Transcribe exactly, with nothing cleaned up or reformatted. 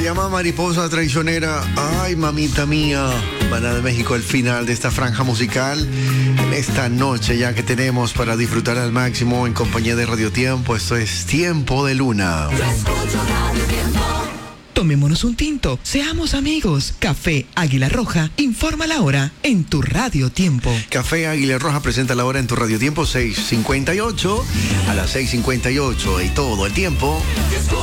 llama Mariposa Traicionera. Ay, mamita mía. Maná de México, el final de esta franja musical. En esta noche ya que tenemos para disfrutar al máximo en compañía de Radio Tiempo. Esto es Tiempo de Luna. Tomémonos un tinto, seamos amigos. Café Águila Roja informa la hora en tu Radio Tiempo. Café Águila Roja presenta la hora en tu Radio Tiempo, seis cincuenta y ocho. A las seis cincuenta y ocho y todo el tiempo.